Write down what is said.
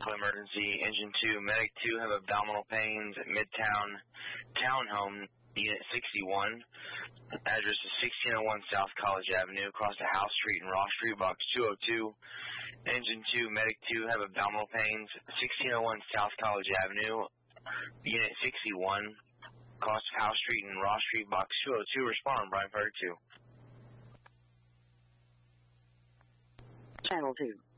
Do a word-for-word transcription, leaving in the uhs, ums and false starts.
Emergency. Engine two, Medic two have abdominal pains at Midtown Townhome, Unit sixty-one. Address is sixteen oh one South College Avenue, across the House Street and Ross Street, box two oh two. Engine two, Medic two have abdominal pains at sixteen oh one South College Avenue, Unit sixty-one. Across House Street and Ross Street, box two oh two. Respond, Brian Fire two. Channel two.